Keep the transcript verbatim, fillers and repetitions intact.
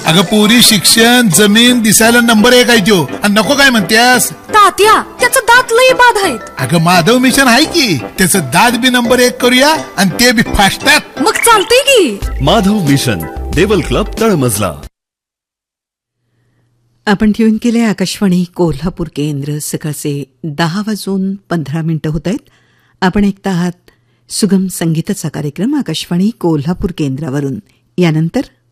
अगं पोरी शिक्षण जमीन दिसायला नंबर एक आहे त्यो आणि नको काय म्हणतेस. तात्या त्याचं दात लई बाद आहेत. अगं माधव मिशन आहे की त्याचं दात बी नंबर एक करूया आणि ते बी फास्टात. मग चालतंय की. माधव मिशन देवल क्लब तळमजला. आपण ट्यून केले आकाशवाणी कोल्हापूर केंद्र. सकाळचे दहा वाजून पंधरा मिनिटं होत आहेत. आपण ऐकता आहात सुगम संगीताचा कार्यक्रम आकाशवाणी कोल्हापूर केंद्रावरून. यानंतर